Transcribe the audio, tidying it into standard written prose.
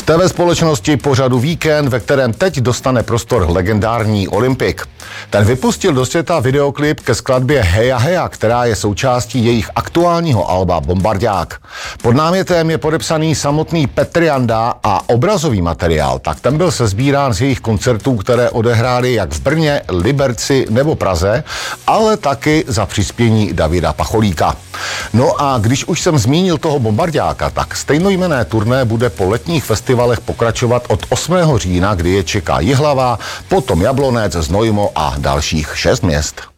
Jste ve společnosti pořadu Víkend, ve kterém teď dostane prostor legendární Olympik. Ten vypustil do světa videoklip ke skladbě Heja Heja, která je součástí jejich aktuálního alba Bombardák. Pod námětem je podepsaný samotný Petr Janda a obrazový materiál, tak ten byl sesbírán z jejich koncertů, které odehráli jak v Brně, Liberci nebo Praze, ale taky za přispění Davida Pacholíka. No a když už jsem zmínil toho Bombardáka, tak stejnojmenné turné bude po letních festivalech pokračovat od 8. října, kdy je čeká Jihlava, potom Jablonec, Znojmo a dalších 6 měst.